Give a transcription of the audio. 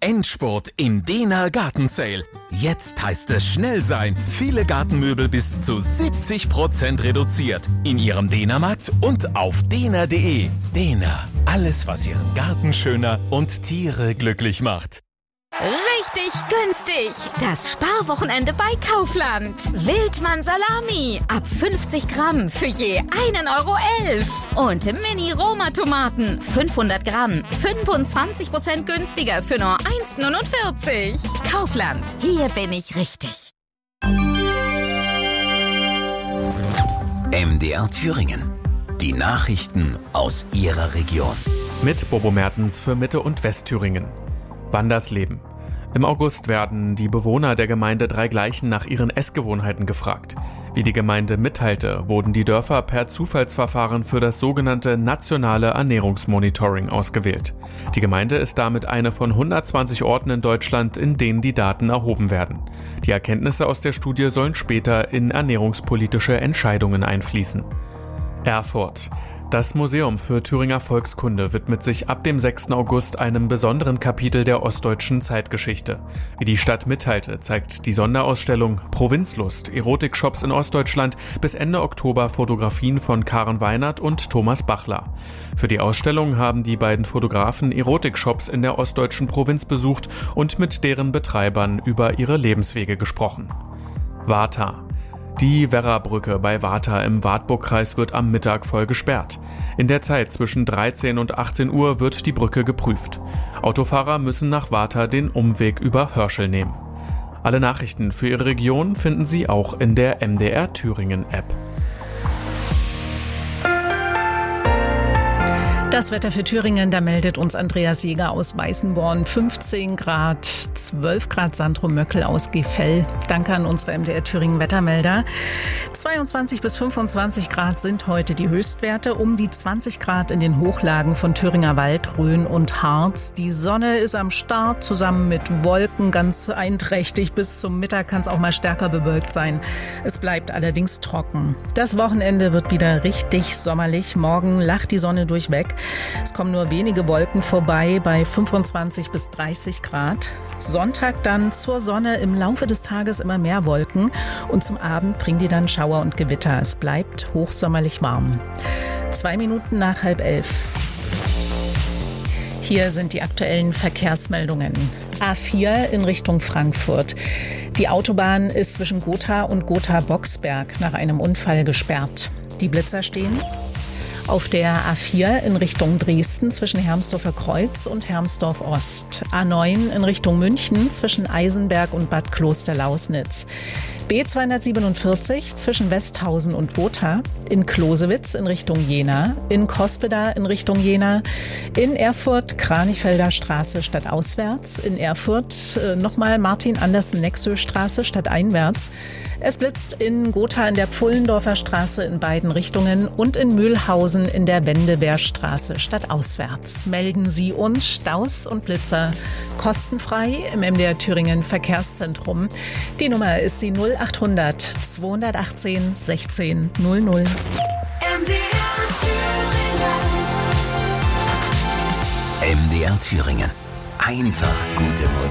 Endspurt im Dehner Gartensale. Jetzt heißt es schnell sein. Viele Gartenmöbel bis zu 70% reduziert. In Ihrem Dehnermarkt und auf dehner.de. Dehner. Alles, was Ihren Garten schöner und Tiere glücklich macht. Richtig günstig! Das Sparwochenende bei Kaufland. Wildmann Salami ab 50 Gramm für je 1,11 € und Mini-Roma-Tomaten 500 Gramm 25% günstiger für nur 1,49 €. Kaufland, hier bin ich richtig. MDR Thüringen. Die Nachrichten aus Ihrer Region. Mit Bobo Mertens für Mitte- und Westthüringen. Wandersleben. Im August werden die Bewohner der Gemeinde Dreigleichen nach ihren Essgewohnheiten gefragt. Wie die Gemeinde mitteilte, wurden die Dörfer per Zufallsverfahren für das sogenannte nationale Ernährungsmonitoring ausgewählt. Die Gemeinde ist damit eine von 120 Orten in Deutschland, in denen die Daten erhoben werden. Die Erkenntnisse aus der Studie sollen später in ernährungspolitische Entscheidungen einfließen. Erfurt. Das Museum für Thüringer Volkskunde widmet sich ab dem 6. August einem besonderen Kapitel der ostdeutschen Zeitgeschichte. Wie die Stadt mitteilte, zeigt die Sonderausstellung Provinzlust, Erotikshops in Ostdeutschland bis Ende Oktober Fotografien von Karen Weinert und Thomas Bachler. Für die Ausstellung haben die beiden Fotografen Erotikshops in der ostdeutschen Provinz besucht und mit deren Betreibern über ihre Lebenswege gesprochen. Warta. Die Werrabrücke bei Warta im Wartburgkreis wird am Mittag voll gesperrt. In der Zeit zwischen 13 und 18 Uhr wird die Brücke geprüft. Autofahrer müssen nach Warta den Umweg über Hörschel nehmen. Alle Nachrichten für Ihre Region finden Sie auch in der MDR Thüringen App. Das Wetter für Thüringen, da meldet uns Andreas Jäger aus Weißenborn. 15 Grad, 12 Grad Sandro-Möckel aus Gefell. Danke an unsere MDR Thüringen Wettermelder. 22 bis 25 Grad sind heute die Höchstwerte. Um die 20 Grad in den Hochlagen von Thüringer Wald, Rhön und Harz. Die Sonne ist am Start, zusammen mit Wolken ganz einträchtig. Bis zum Mittag kann es auch mal stärker bewölkt sein. Es bleibt allerdings trocken. Das Wochenende wird wieder richtig sommerlich. Morgen lacht die Sonne durchweg. Es kommen nur wenige Wolken vorbei bei 25 bis 30 Grad. Sonntag dann zur Sonne, im Laufe des Tages immer mehr Wolken und zum Abend bringen die dann Schauer und Gewitter. Es bleibt hochsommerlich warm. 2 Minuten nach 10:30. Hier sind die aktuellen Verkehrsmeldungen. A4 in Richtung Frankfurt. Die Autobahn ist zwischen Gotha und Gotha-Boxberg nach einem Unfall gesperrt. Die Blitzer stehen. Auf der A4 in Richtung Dresden zwischen Hermsdorfer Kreuz und Hermsdorf Ost. A9 in Richtung München zwischen Eisenberg und Bad Klosterlausnitz. B247 zwischen Westhausen und Gotha. In Closewitz in Richtung Jena. In Cospeda in Richtung Jena. In Erfurt Kranichfelder Straße stadtauswärts. In Erfurt nochmal Martin-Andersen-Nexö-Straße stadteinwärts. Es blitzt in Gotha in der Pfullendorfer Straße in beiden Richtungen und in Mühlhausen in der Wendewehrstraße stadtauswärts. Melden Sie uns Staus und Blitzer kostenfrei im MDR Thüringen Verkehrszentrum. Die Nummer ist die 0800 218 16 00. MDR Thüringen. MDR Thüringen. Einfach gute Musik.